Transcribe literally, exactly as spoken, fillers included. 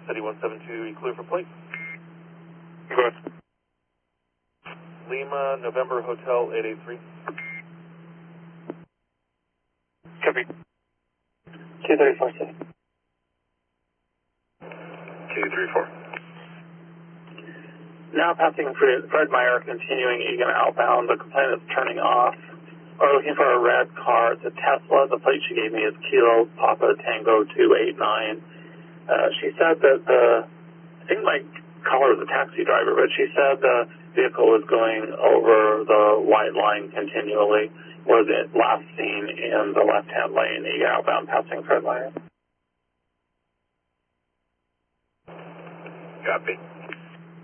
City one seven two, you clear for plate? Go ahead. Lima, November Hotel eight eight three. Copy. two three four six. two three four. Now passing Fred, Fred Meyer, continuing Egan outbound. The complainant is turning off. We're looking for a red car. It's a Tesla. The plate she gave me is Kilo Papa Tango two eight nine. Uh, she said that the, I think my caller is a taxi driver, but she said the vehicle was going over the white line continually. Was it last seen in the left-hand lane, Egan outbound passing Fred Meyer? Copy.